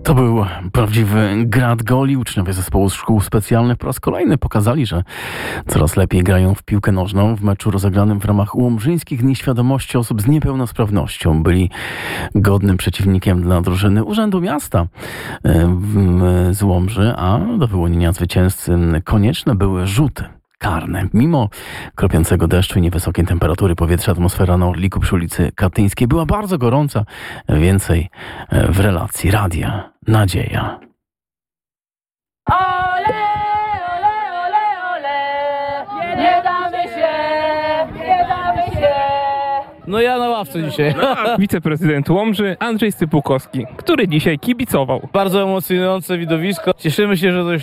To był prawdziwy grad goli. Uczniowie zespołu szkół specjalnych po raz kolejny pokazali, że coraz lepiej grają w piłkę nożną. W meczu rozegranym w ramach Łomżyńskich Dni Świadomości Osób z Niepełnosprawnością byli godnym przeciwnikiem dla drużyny Urzędu Miasta z Łomży, a do wyłonienia zwycięzcy konieczne były rzuty karne. Mimo kropiącego deszczu i niewysokiej temperatury powietrza atmosfera na Orliku przy ulicy Katyńskiej była bardzo gorąca. Więcej w relacji Radia Nadzieja. Ole, ole, ole, ole, nie damy się, nie damy się. No ja na ławce dzisiaj. Wiceprezydent Łomży Andrzej Stypułkowski, który dzisiaj kibicował. Bardzo emocjonujące widowisko. Cieszymy się, że to już